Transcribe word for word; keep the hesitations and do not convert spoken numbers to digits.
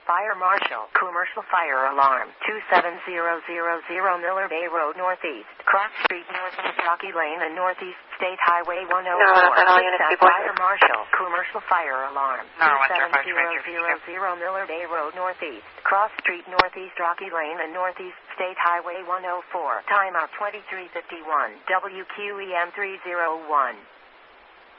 Fire Marshal. Commercial fire alarm. two seven zero zero zero Miller Bay Road Northeast. Cross Street Northeast Rocky Lane and Northeast State Highway one oh four. No, that's all units, people. Fire Marshal. Commercial fire alarm. No, two seven zero zero zero Miller Bay Road Northeast. Cross Street Northeast Rocky Lane and Northeast State Highway one oh four. Timeout twenty-three fifty-one. W Q E M three oh one.